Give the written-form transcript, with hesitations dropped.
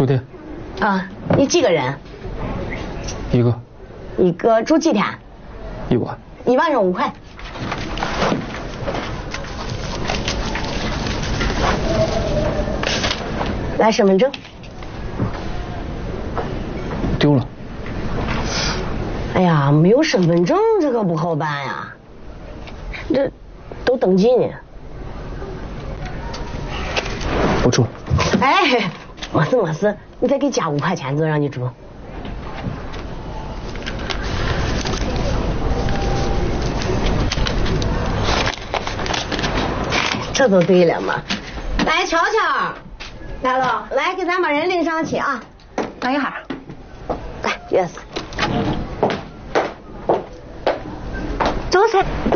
书店。 啊，你几个人？ 一个。 一个住几天 ？1晚。 1晚上5块。来身份证。 丢了。 哎呀，没有身份证这可不好办呀，这都登记呢。 不住。 哎，没事，你再给加5块钱就让你住。这就对了嘛。来，乔乔，来了，来给咱把人领上去啊。 等一会儿。 来，yes。 走噻。